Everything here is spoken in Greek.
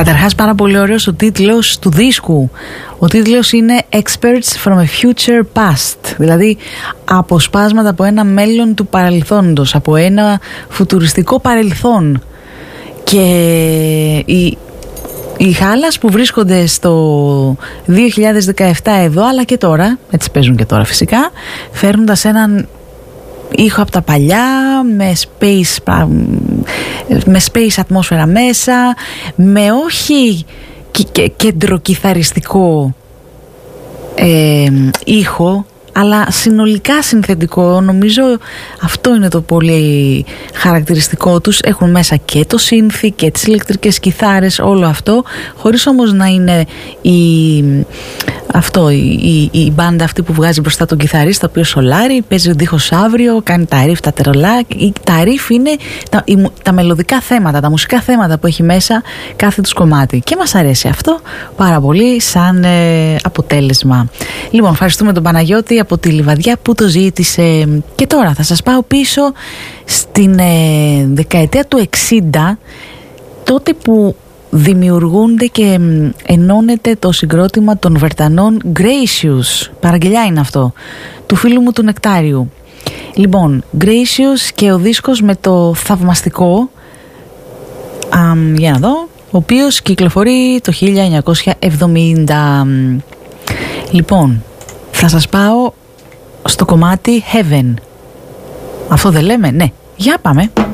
Καταρχάς πάρα πολύ ωραίος ο τίτλος του δίσκου. Ο τίτλος είναι Experts from a Future Past, δηλαδή αποσπάσματα από ένα μέλλον του παρελθόντος, από ένα φουτουριστικό παρελθόν. Και οι Χάλας που βρίσκονται στο 2017 εδώ, αλλά και τώρα, έτσι παίζουν και τώρα φυσικά, φέρνοντας έναν ήχο από τα παλιά, με space ατμόσφαιρα μέσα, με όχι κεντροκιθαριστικό ήχο, αλλά συνολικά συνθετικό. Νομίζω αυτό είναι το πολύ χαρακτηριστικό τους. Έχουν μέσα και το σύνθι και τις ηλεκτρικές κιθάρες, όλο αυτό, χωρίς όμως να είναι η μπάντα αυτή που βγάζει μπροστά τον κιθαρίστα, ο οποίος σολάρει, παίζει ο δίχως αύριο, κάνει τα ριφ, τα τερολά. Τα ριφ είναι τα μελωδικά θέματα, τα μουσικά θέματα που έχει μέσα κάθε τους κομμάτι. Και μας αρέσει αυτό πάρα πολύ σαν αποτέλεσμα. Λοιπόν, ευχαριστούμε τον Παναγιώτη από τη Λιβαδιά που το ζήτησε. Και τώρα θα σας πάω πίσω στην δεκαετία του 60, τότε που δημιουργούνται και ενώνεται το συγκρότημα των Βρετανών Gracious. Παραγγελιά είναι αυτό, του φίλου μου του Νεκτάριου. Λοιπόν, Gracious και ο δίσκος με το θαυμαστικό, για να δω, ο οποίος κυκλοφορεί το 1970. Λοιπόν, θα σας πάω στο κομμάτι Heaven. Αυτό δεν λέμε? Ναι, για πάμε.